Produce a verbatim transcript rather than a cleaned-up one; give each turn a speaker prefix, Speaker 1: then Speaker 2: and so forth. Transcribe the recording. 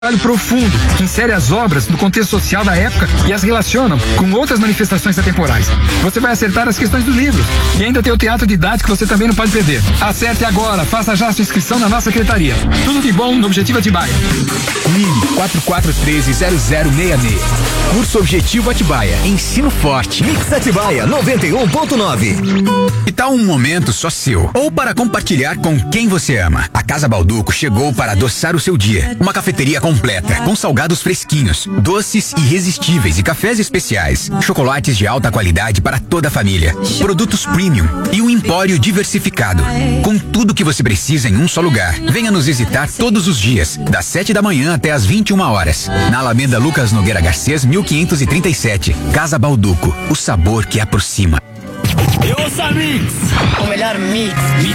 Speaker 1: trabalho profundo, que insere as obras no contexto social da época e as relacionam com outras manifestações atemporais. Você vai acertar as questões dos livros e ainda tem o teatro didático que você também não pode perder. Acerte agora, faça já a sua inscrição na nossa secretaria. Tudo de bom no Objetivo Atibaia.
Speaker 2: Ligue quatro quatro um três zero zero seis seis. Curso Objetivo Atibaia. Ensino forte.
Speaker 3: Mix Atibaia noventa e um ponto nove.
Speaker 4: Que tal um momento só seu? Ou para compartilhar com quem você ama? A Casa Balduco chegou para adoçar o seu dia. Uma cafeteria completa, com salgados fresquinhos, doces irresistíveis e cafés especiais. Chocolates de alta qualidade para toda a família. Produtos premium e um empório diversificado. Com tudo que você precisa em um só lugar. Venha nos visitar todos os dias, das sete da manhã até as vinte e uma horas. Na Alameda Lucas Nogueira Garcês, mil quinhentos e trinta e sete. Casa Balduco, o sabor que aproxima.
Speaker 5: Eu ouço a Mix.
Speaker 6: O melhor mix.